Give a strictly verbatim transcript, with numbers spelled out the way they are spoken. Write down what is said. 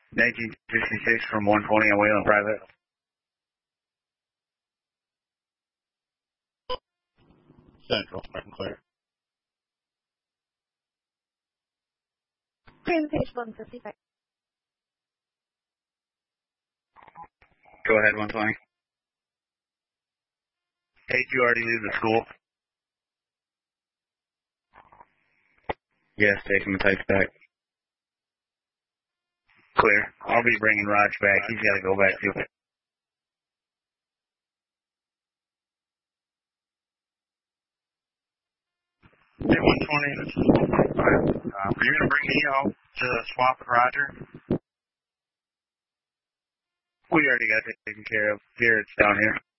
nineteen sixty-six from one twenty on Wayland Private. Central, I can clear. Green page one fifty-five. Go ahead, one twenty. Hey, did you already leave the school? Yes, taking the types back. Clear. I'll be bringing Raj back. He's got to go back to it. Hey, one twenty, this is one twenty-five. Uh, are you going to bring me out to swap with Roger? We already got it taken care of. Garrett's down here.